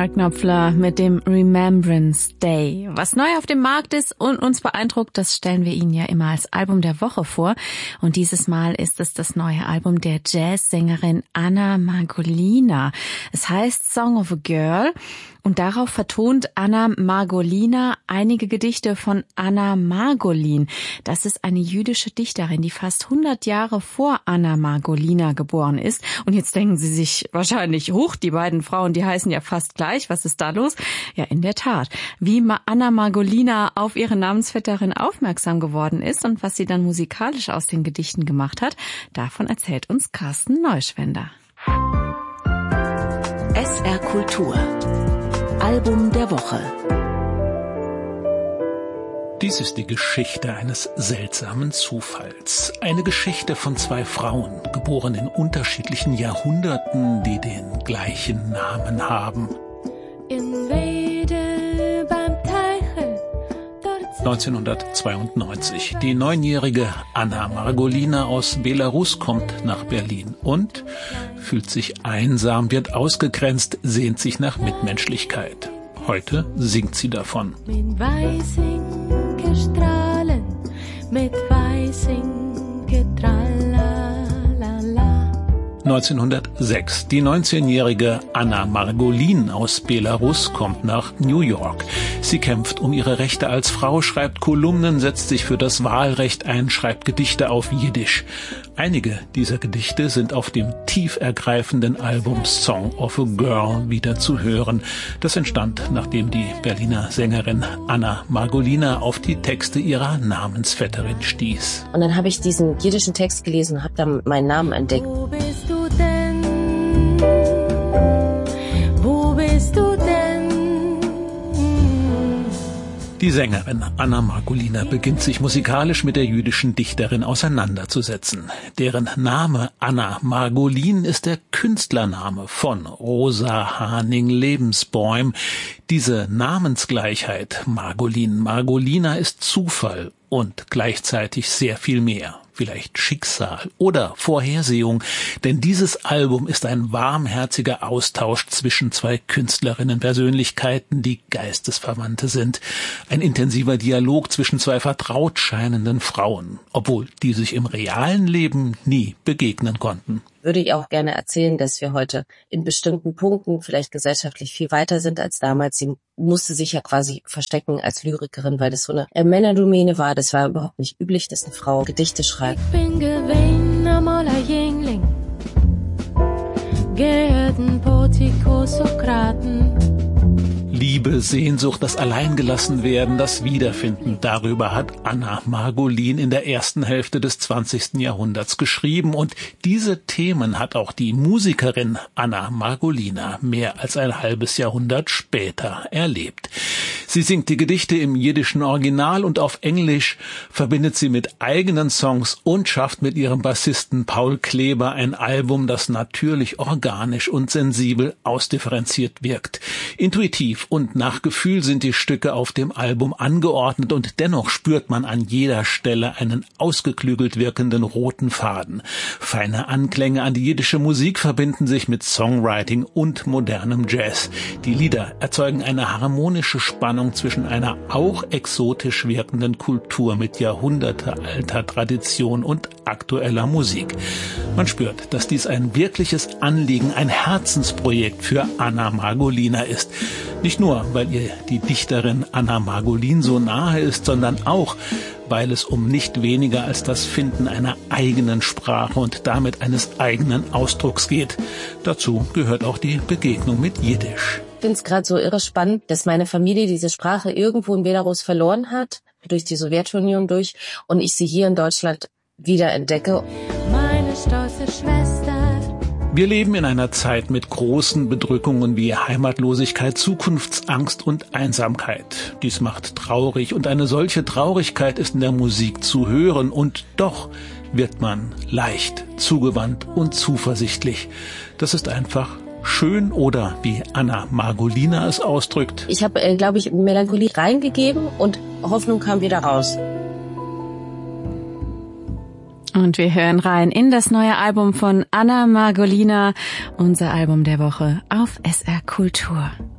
Mark Knopfler mit dem Remembrance Day. Was neu auf dem Markt ist und uns beeindruckt, das stellen wir Ihnen ja immer als Album der Woche vor. Und dieses Mal ist es das neue Album der Jazzsängerin Anna Margolina. Es heißt Song of a Girl. Und darauf vertont Anna Margolina einige Gedichte von Anna Margolin. Das ist eine jüdische Dichterin, die fast 100 Jahre vor Anna Margolina geboren ist. Und jetzt denken Sie sich wahrscheinlich, huch, die beiden Frauen, die heißen ja fast gleich. Was ist da los? Ja, in der Tat. Wie Anna Margolina auf ihre Namensvetterin aufmerksam geworden ist und was sie dann musikalisch aus den Gedichten gemacht hat, davon erzählt uns Carsten Neuschwender. SR Kultur. Album der Woche. Dies ist die Geschichte eines seltsamen Zufalls. Eine Geschichte von zwei Frauen, geboren in unterschiedlichen Jahrhunderten, die den gleichen Namen haben. 1992. Die 9-jährige Anna Margolina aus Belarus kommt nach Berlin und fühlt sich einsam, wird ausgegrenzt, sehnt sich nach Mitmenschlichkeit. Heute singt sie davon. Mit weißen Strahlen, mit weißen Getralala. 1906. Die 19-jährige Anna Margolin aus Belarus kommt nach New York. Sie kämpft um ihre Rechte als Frau, schreibt Kolumnen, setzt sich für das Wahlrecht ein, schreibt Gedichte auf Jiddisch. Einige dieser Gedichte sind auf dem tiefergreifenden Album Song of a Girl wieder zu hören. Das entstand, nachdem die Berliner Sängerin Anna Margolina auf die Texte ihrer Namensvetterin stieß. Und dann habe ich diesen jiddischen Text gelesen und habe dann meinen Namen entdeckt. Wo bist du denn? Wo bist du denn? Die Sängerin Anna Margolina beginnt sich musikalisch mit der jüdischen Dichterin auseinanderzusetzen. Deren Name Anna Margolin ist der Künstlername von Rosa Haning-Lebensbäum. Diese Namensgleichheit Margolin-Margolina ist Zufall und gleichzeitig sehr viel mehr. Vielleicht Schicksal oder Vorhersehung, denn dieses Album ist ein warmherziger Austausch zwischen zwei Künstlerinnen-Persönlichkeiten, die Geistesverwandte sind. Ein intensiver Dialog zwischen zwei vertraut scheinenden Frauen, obwohl die sich im realen Leben nie begegnen konnten. Würde ich auch gerne erzählen, dass wir heute in bestimmten Punkten vielleicht gesellschaftlich viel weiter sind als damals. Sie musste sich ja quasi verstecken als Lyrikerin, weil das so eine Männerdomäne war. Das war überhaupt nicht üblich, dass eine Frau Gedichte schreibt. Ich bin gewesen einmal ein Jüngling, gehörten Portico Sokraten. Liebe, Sehnsucht, das Alleingelassenwerden, das Wiederfinden, darüber hat Anna Margolin in der ersten Hälfte des 20. Jahrhunderts geschrieben und diese Themen hat auch die Musikerin Anna Margolina mehr als ein halbes Jahrhundert später erlebt. Sie singt die Gedichte im jiddischen Original und auf Englisch, verbindet sie mit eigenen Songs und schafft mit ihrem Bassisten Paul Kleber ein Album, das natürlich organisch und sensibel ausdifferenziert wirkt. Intuitiv und nach Gefühl sind die Stücke auf dem Album angeordnet und dennoch spürt man an jeder Stelle einen ausgeklügelt wirkenden roten Faden. Feine Anklänge an die jiddische Musik verbinden sich mit Songwriting und modernem Jazz. Die Lieder erzeugen eine harmonische Spannung zwischen einer auch exotisch wirkenden Kultur mit jahrhundertealter Tradition und aktueller Musik. Man spürt, dass dies ein wirkliches Anliegen, ein Herzensprojekt für Anna Margolina ist. Nicht nur, weil ihr die Dichterin Anna Margolin so nahe ist, sondern auch, weil es um nicht weniger als das Finden einer eigenen Sprache und damit eines eigenen Ausdrucks geht. Dazu gehört auch die Begegnung mit Jiddisch. Ich finde es gerade so irre spannend, dass meine Familie diese Sprache irgendwo in Belarus verloren hat, durch die Sowjetunion durch, und ich sie hier in Deutschland wieder entdecke. Meine stolze Schwester. Wir leben in einer Zeit mit großen Bedrückungen wie Heimatlosigkeit, Zukunftsangst und Einsamkeit. Dies macht traurig und eine solche Traurigkeit ist in der Musik zu hören und doch wird man leicht, zugewandt und zuversichtlich. Das ist einfach schön oder wie Anna Margolina es ausdrückt. Ich habe, glaube ich, Melancholie reingegeben und Hoffnung kam wieder raus. Und wir hören rein in das neue Album von Anna Margolina, unser Album der Woche auf SR Kultur.